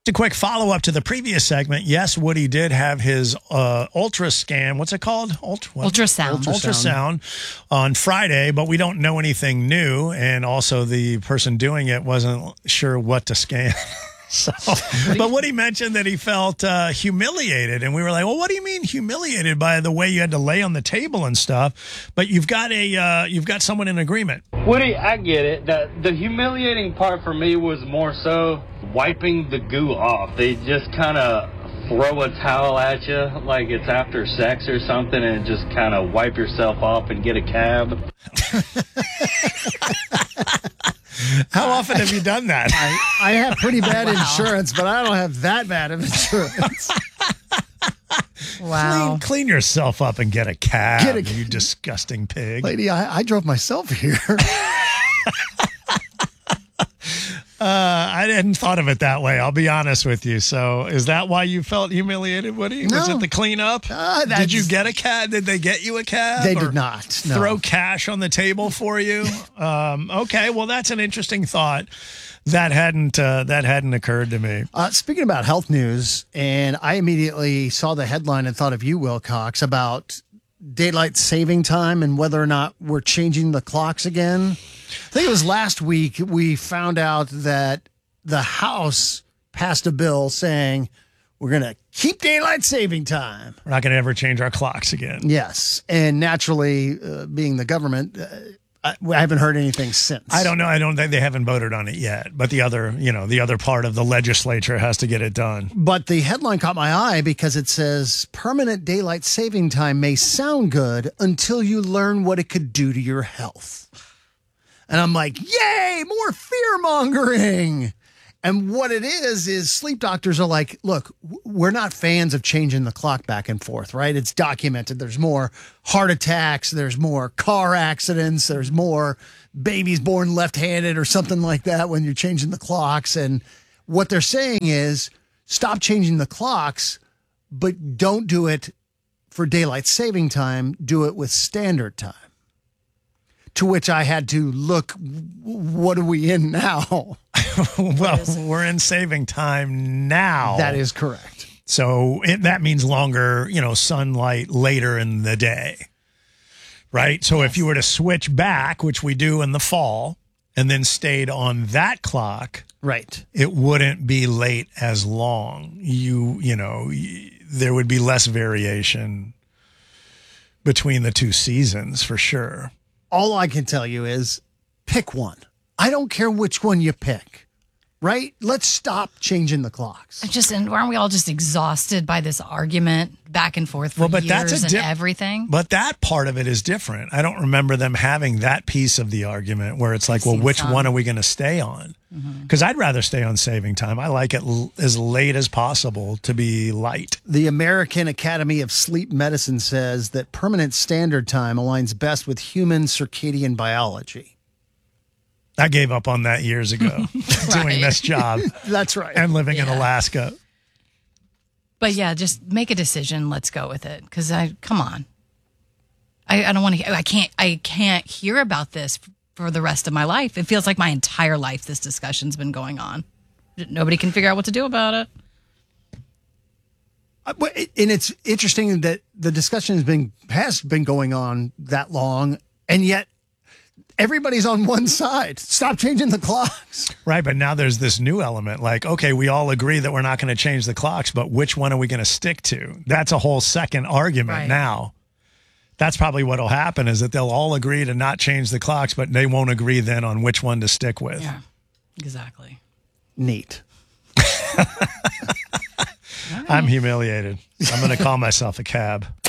A quick follow-up to the previous segment. Yes, Woody did have his ultra scan. What's it called? Ultrasound on Friday, but we don't know anything new. And also the person doing it wasn't sure what to scan. So, but Woody mentioned that he felt humiliated, and we were like, "Well, what do you mean humiliated by the way you had to lay on the table and stuff?" But you've got someone in agreement. Woody, I get it. The humiliating part for me was more so wiping the goo off. They just kind of throw a towel at you like it's after sex or something, and just kind of wipe yourself off and get a cab. How often have you done that? I have pretty bad insurance, but I don't have that bad of insurance. Wow. Clean yourself up and get a cab, you disgusting pig. Lady, I drove myself here. I hadn't thought of it that way. I'll be honest with you. So is that why you felt humiliated, Woody? No. Was it the cleanup? Did you get a cab? Did they get you a cab? They did not. No. Throw cash on the table for you? Okay, well, that's an interesting thought. That hadn't occurred to me. Speaking about health news, and I immediately saw the headline and thought of you, Wilcox, about daylight saving time and whether or not we're changing the clocks again. I think it was last week we found out that the House passed a bill saying we're going to keep daylight saving time. We're not going to ever change our clocks again. Yes. And naturally, being the government, I haven't heard anything since. I don't know. I don't think they haven't voted on it yet. But the other part of the legislature has to get it done. But the headline caught my eye because it says permanent daylight saving time may sound good until you learn what it could do to your health. And I'm like, yay, more fear mongering. And what it is sleep doctors are like, look, we're not fans of changing the clock back and forth, right? It's documented. There's more heart attacks. There's more car accidents. There's more babies born left-handed or something like that when you're changing the clocks. And what they're saying is stop changing the clocks, but don't do it for daylight saving time. Do it with standard time. To which I had to look, what are we in now? Well, we're in saving time now. That is correct. So that means longer, sunlight later in the day, right? So if you were to switch back, which we do in the fall, and then stayed on that clock, right, it wouldn't be late as long. There would be less variation between the two seasons for sure. All I can tell you is pick one. I don't care which one you pick, right? Let's stop changing the clocks. And aren't we all just exhausted by this argument back and forth for years and everything? But that part of it is different. I don't remember them having that piece of the argument where it's like, well, which one are we going to stay on? Because I'd rather stay on saving time. I like it as late as possible to be light. The American Academy of Sleep Medicine says that permanent standard time aligns best with human circadian biology. I gave up on that years ago, doing this job. That's right. And living in Alaska. But yeah, just make a decision. Let's go with it. Because come on. I don't want to, I can't hear about this for the rest of my life. It feels like my entire life this discussion's been going on. Nobody can figure out what to do about it. And it's interesting that the discussion has been going on that long, and yet everybody's on one side. Stop changing the clocks. Right, but now there's this new element. Like, okay, we all agree that we're not going to change the clocks, but which one are we going to stick to? That's a whole second argument now. That's probably what will happen is that they'll all agree to not change the clocks, but they won't agree then on which one to stick with. Yeah, exactly. Neat. I'm humiliated. I'm going to call myself a cab.